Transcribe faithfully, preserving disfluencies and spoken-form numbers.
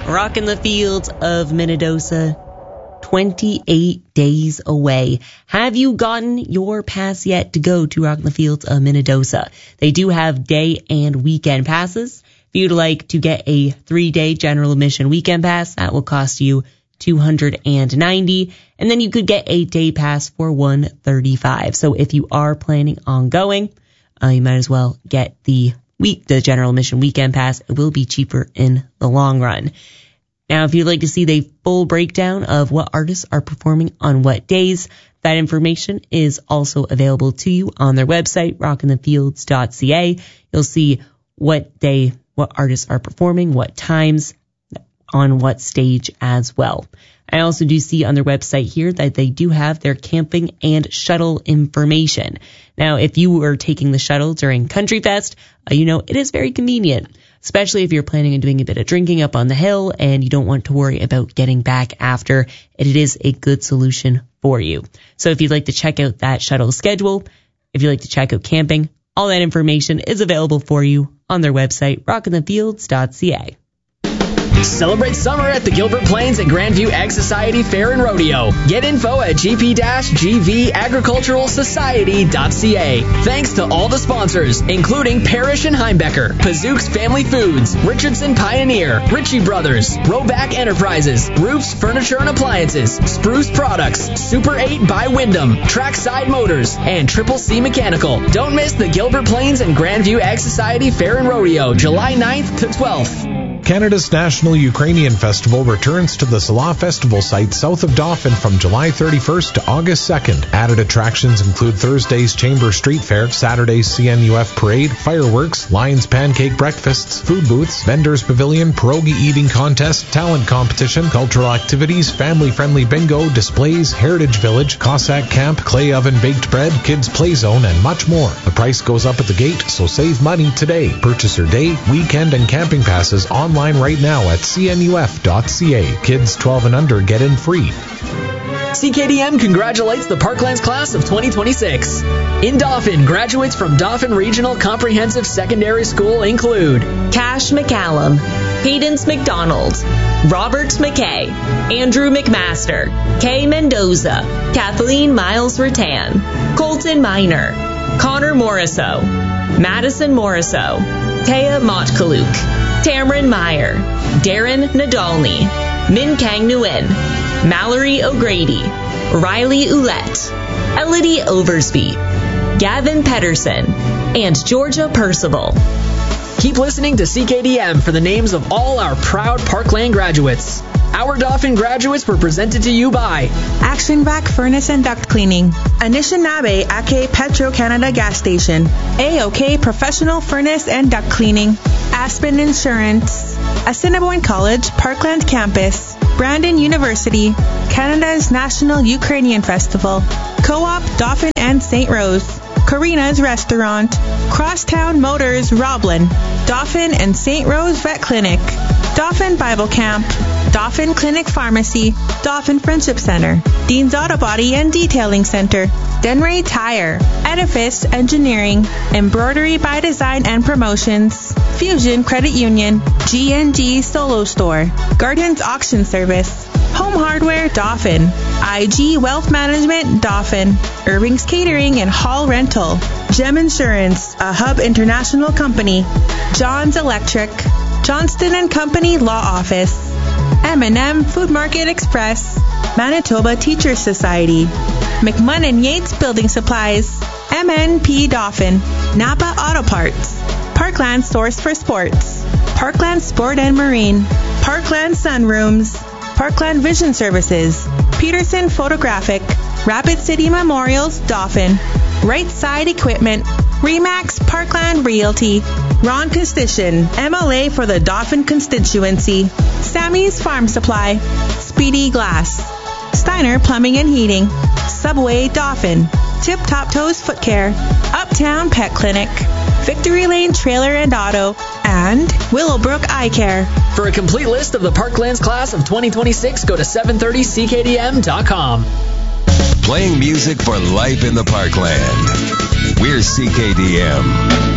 Rockin' the Fields of Minnedosa, twenty-eight days away. Have you gotten your pass yet to go to Rockin' the Fields of Minnedosa? They do have day and weekend passes. If you'd like to get a three-day general admission weekend pass, that will cost you two hundred ninety dollars, and then you could get a day pass for one hundred thirty-five dollars. So if you are planning on going, uh, you might as well get the week, the general admission weekend pass. It will be cheaper in the long run. Now, if you'd like to see the full breakdown of what artists are performing on what days, that information is also available to you on their website, rockin the fields dot c a. You'll see what day, what artists are performing, what times, on what stage as well. I also do see on their website here that they do have their camping and shuttle information. Now, if you were taking the shuttle during Country Fest, uh, you know, it is very convenient, especially if you're planning on doing a bit of drinking up on the hill and you don't want to worry about getting back after. It is a good solution for you. So if you'd like to check out that shuttle schedule, if you'd like to check out camping, all that information is available for you on their website, rockin the fields dot c a. Celebrate summer at the Gilbert Plains and Grandview Ag Society Fair and Rodeo. Get info at g p g v agricultural society dot c a. Thanks to all the sponsors, including Parrish and Heimbecker, Pazooks Family Foods, Richardson Pioneer, Ritchie Brothers, Roback Enterprises, Roofs, Furniture and Appliances, Spruce Products, Super eight by Wyndham, Trackside Motors, and Triple C Mechanical. Don't miss the Gilbert Plains and Grandview Ag Society Fair and Rodeo, July ninth to twelfth. Canada's National Ukrainian Festival returns to the Salah Festival site south of Dauphin from July thirty-first to August second. Added attractions include Thursday's Chamber Street Fair, Saturday's C N U F Parade, fireworks, Lions Pancake breakfasts, food booths, vendors pavilion, pierogi eating contest, talent competition, cultural activities, family-friendly bingo, displays, Heritage Village, Cossack Camp, clay oven baked bread, kids play zone, and much more. The price goes up at the gate, so save money today. Purchase your day, weekend, and camping passes online right now at c n u f dot c a. Kids twelve and under get in free. C K D M congratulates the Parklands class of twenty twenty-six. In Dauphin, graduates from Dauphin Regional Comprehensive Secondary School include Cash McCallum, Cadence McDonald, Robert McKay, Andrew McMaster, Kay Mendoza, Kathleen Miles Rattan, Colton Miner, Connor Morriso, Madison Morriso, Taya Mottkaluk, Tamron Meyer, Darren Nadolny, Min Kang Nguyen, Mallory O'Grady, Riley Ouellette, Elodie Oversby, Gavin Pedersen, and Georgia Percival. Keep listening to C K D M for the names of all our proud Parkland graduates. Our Dauphin graduates were presented to you by Action Vac Furnace and Duct Cleaning, Anishinaabe Ake Petro-Canada Gas Station, A O K Professional Furnace and Duct Cleaning, Aspen Insurance, Assiniboine College Parkland Campus, Brandon University, Canada's National Ukrainian Festival, Co-op Dauphin and Saint Rose, Karina's Restaurant, Crosstown Motors Roblin, Dauphin and Saint Rose Vet Clinic, Dauphin Bible Camp, Dauphin Clinic Pharmacy, Dauphin Friendship Center, Dean's Auto Body and Detailing Center, Denray Tire, Edifice Engineering, Embroidery by Design and Promotions, Fusion Credit Union, G and G Solo Store, Gardens Auction Service, Home Hardware Dauphin, I G Wealth Management Dauphin, Irving's Catering and Hall Rental, Gem Insurance, a Hub International Company, John's Electric, Johnston and Company Law Office, M and M Food Market Express, Manitoba Teachers Society, McMunn Yates Building Supplies, M N P Dauphin, Napa Auto Parts, Parkland Source for Sports, Parkland Sport and Marine, Parkland Sunrooms, Parkland Vision Services, Peterson Photographic, Rapid City Memorials Dauphin, Right Side Equipment, Remax Parkland Realty, Ron Constition, M L A for the Dauphin constituency, Sammy's Farm Supply, Speedy Glass, Steiner Plumbing and Heating, Subway Dauphin, Tip Top Toes Foot Care, Uptown Pet Clinic, Victory Lane Trailer and Auto, and Willowbrook Eye Care. For a complete list of the Parklands class of twenty twenty-six, go to seven thirty c k d m dot com. Playing music for life in the Parkland. We're C K D M.